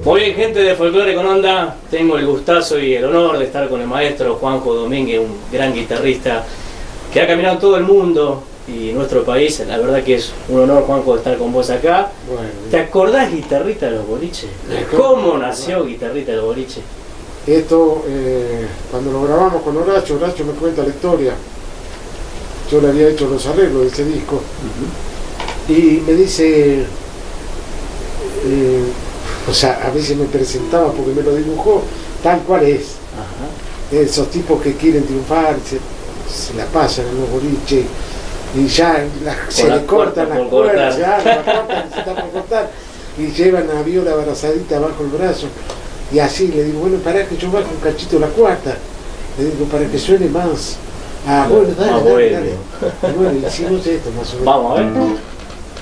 Muy bien, gente de Folclore con Onda, tengo el gustazo y el honor de estar con el maestro Juanjo Domínguez, un gran guitarrista que ha caminado todo el mundo y nuestro país. La verdad que es un honor, Juanjo, estar con vos acá. Bueno, ¿Te acordás Guitarrita de los Boliches? ¿Cómo nació Guitarrita de los Boliches? esto, cuando lo grabamos con Horacio me cuenta la historia. Yo le había hecho los arreglos de ese disco. Y me dice, o sea, a veces me presentaba porque me lo dibujó tal cual es. Esos tipos que quieren triunfar, se la pasan en los boliches y ya se le cortan las cuerdas, ya la cortan, se están por cortar, y llevan a Viola abrazadita bajo el brazo. Y así le digo, bueno, para que yo bajo un cachito la cuarta, le digo, para que suene más. Ah, bueno, dale, dale. Y bueno, hicimos esto más o menos. Vamos a ver.